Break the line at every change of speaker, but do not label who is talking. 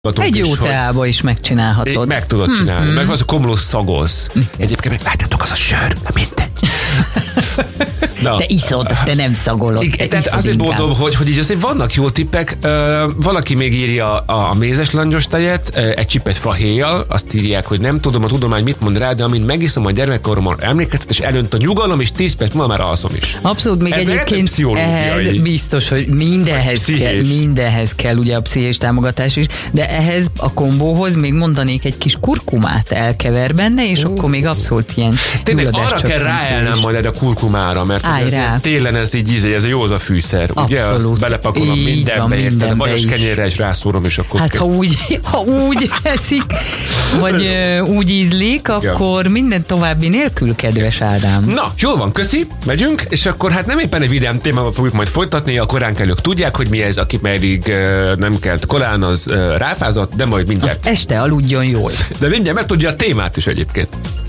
Egy jó teába is megcsinálhatod.
Meg tudod csinálni. Meg az a komlós szagolsz. Egyébként meg látjátok, az a sör, mindegy.
Na. Te iszod, te nem szagolod.
Tehát azért mondom, hogy így azért vannak jó tippek. Valaki még írja a mézes langyos tejet, egy csipet fahéjjal, azt írják, hogy nem tudom a tudomány mit mond rá, de amint megiszom a gyermekkoromon emlékeztet, és elönt a nyugalom, és 10 perc múlva már alszom is.
Abszolút, még egyébként ehhez biztos, hogy mindenhez kell ugye a pszichés támogatás is, de ehhez a kombóhoz még mondanék egy kis kurkumát elkever benne, és akkor még abszolút ilyen
arra kell ráelnem majd a kurkumára, mert télen ez így ez a jó az a fűszer. Ugye azt belepakolom mindenbe, érted? Vagyos kenyérre is rászórom, és akkor...
Hát ha úgy eszik, vagy úgy ízlik, akkor minden további nélkül, kedves Ádám.
Na, jól van, köszi, megyünk, és akkor hát nem éppen egy vidám témával fogjuk majd folytatni, a koránkelők tudják, hogy mi ez, aki pedig nem kelt korán, az ráfázott, de majd mindjárt.
Azt este aludjon jól.
De mindjárt megtudja a témát is egyébként.